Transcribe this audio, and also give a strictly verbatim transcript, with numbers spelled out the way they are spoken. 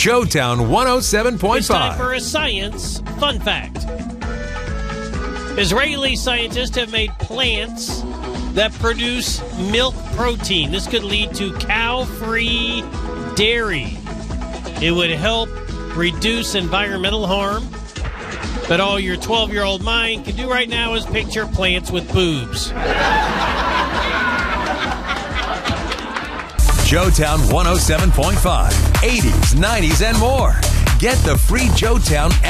Joetown one oh seven point It's time five. for a science fun fact. Israeli scientists have made plants that produce milk protein. This could lead to cow-free dairy. It would help reduce environmental harm. But all your twelve-year-old mind can do right now is picture plants with boobs. Joetown one oh seven point five. eighties, nineties, and more. Get the free Joetown